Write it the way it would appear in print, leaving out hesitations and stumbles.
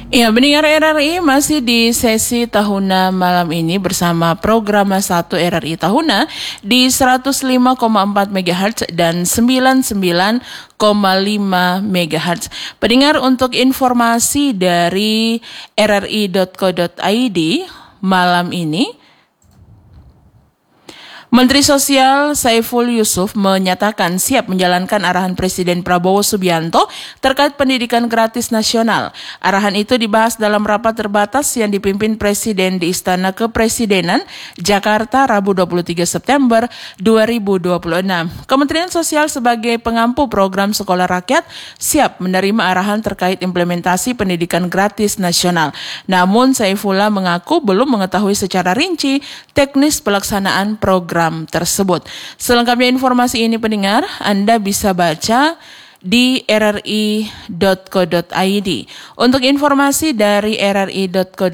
Ya, pendengar RRI masih di sesi Tahuna malam ini bersama program 1 RRI Tahuna di 105,4 MHz dan 99,5 MHz. Pendengar, untuk informasi dari rri.co.id malam ini, Menteri Sosial Saiful Yusuf menyatakan siap menjalankan arahan Presiden Prabowo Subianto terkait pendidikan gratis nasional. Arahan itu dibahas dalam rapat terbatas yang dipimpin Presiden di Istana Kepresidenan, Jakarta, Rabu 23 September 2026. Kementerian Sosial sebagai pengampu program Sekolah Rakyat siap menerima arahan terkait implementasi pendidikan gratis nasional. Namun Saifullah mengaku belum mengetahui secara rinci teknis pelaksanaan program tersebut. Selengkapnya informasi ini, pendengar, Anda bisa baca di rri.co.id. Untuk informasi dari rri.co.id